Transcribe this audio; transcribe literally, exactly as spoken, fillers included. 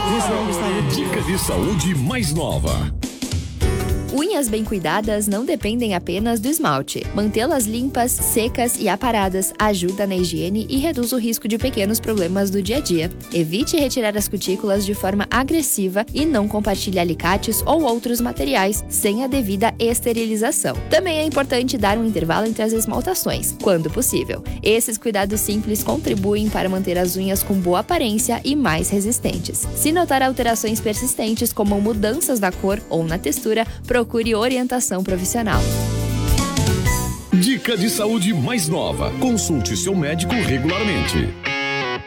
Dica de saúde mais nova. Unhas bem cuidadas não dependem apenas do esmalte. Mantê-las limpas, secas e aparadas ajuda na higiene e reduz o risco de pequenos problemas do dia a dia. Evite retirar as cutículas de forma agressiva e não compartilhe alicates ou outros materiais sem a devida esterilização. Também é importante dar um intervalo entre as esmaltações, quando possível. Esses cuidados simples contribuem para manter as unhas com boa aparência e mais resistentes. Se notar alterações persistentes, como mudanças na cor ou na textura, procure orientação profissional. Dica de saúde mais nova. Consulte seu médico regularmente.